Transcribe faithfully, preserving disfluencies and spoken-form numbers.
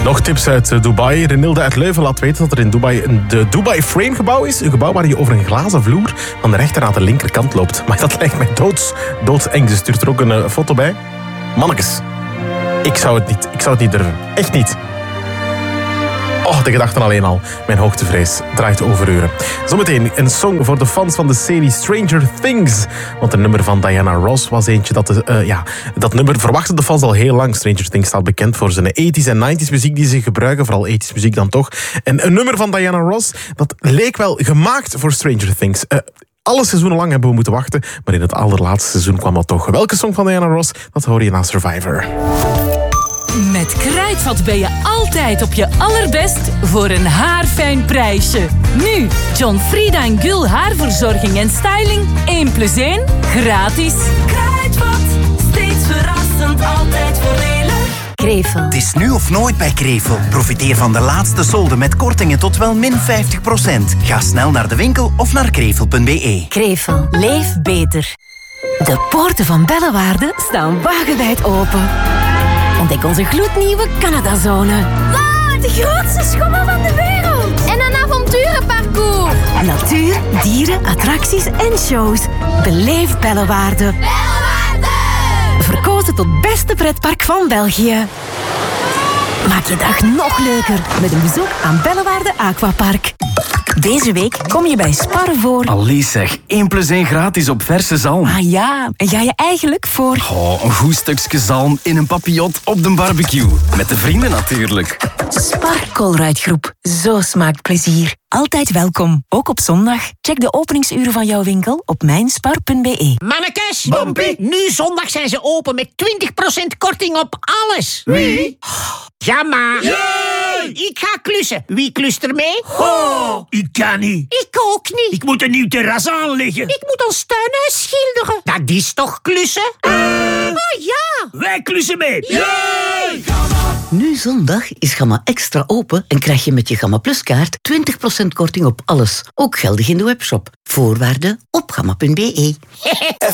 Nog tips uit Dubai. Renilde uit Leuven laat weten dat er in Dubai een de Dubai Frame gebouw is. Een gebouw waar je over een glazen vloer van de rechter naar de linkerkant loopt. Maar dat lijkt mij doods, doodseng. Ze stuurt er ook een uh, foto bij. Mannekes, ik zou het niet. Ik zou het niet durven. Echt niet. Oh, de gedachten alleen al. Mijn hoogtevrees draait overuren. Zometeen een song voor de fans van de serie Stranger Things. Want een nummer van Diana Ross was eentje dat... De, uh, ja, dat nummer verwachten de fans al heel lang. Stranger Things staat bekend voor zijn eighties en nineties muziek die ze gebruiken. Vooral eighties muziek dan toch. En een nummer van Diana Ross, dat leek wel gemaakt voor Stranger Things. Uh, Alle seizoenen lang hebben we moeten wachten, maar in het allerlaatste seizoen kwam dat toch. Welke song van Diana Ross? Dat hoor je na Survivor. Met Kruidvat ben je altijd op je allerbest voor een haarfijn prijsje. Nu, John Frieda en Gul haarverzorging en styling één plus één gratis. Kruidvat, steeds verrassend, altijd voordelig. Krevel. Het is nu of nooit bij Krevel. Profiteer van de laatste solden met kortingen tot wel min vijftig procent. Ga snel naar de winkel of naar krevel punt b e. Krevel. Leef beter. De poorten van Bellewaarde staan wagenwijd open. Ontdek onze gloednieuwe Canadazone. Wow, de grootste schommel van de wereld. En een avonturenparcours. Natuur, dieren, attracties en shows. Beleef Bellewaarde. Bellewaarde! Verkozen tot beste pretpark van België. Maak je dag nog leuker met een bezoek aan Bellewaarde Aquapark. Deze week kom je bij Spar voor... Allee zeg, één plus één gratis op verse zalm. Ah ja, en ga je eigenlijk voor... Oh, een goed stukje zalm in een papillot op de barbecue. Met de vrienden natuurlijk. Spar Colruyt-groep. Zo smaakt plezier. Altijd welkom, ook op zondag. Check de openingsuren van jouw winkel op mijnspar punt b e. Mannekes, Bompie, nu zondag zijn ze open met twintig procent korting op alles. Wie? Ja, maar... Jee! Ik ga klussen. Wie klust er mee? Oh, ik kan niet. Ik ook niet. Ik moet een nieuw terras aanleggen. Ik moet ons tuinhuis schilderen. Dat is toch klussen? Uh, oh ja. Wij klussen mee. Jee! Nu zondag is Gamma Extra open en krijg je met je Gamma Plus kaart twintig procent korting op alles. Ook geldig in de webshop. Voorwaarden op gamma punt b e.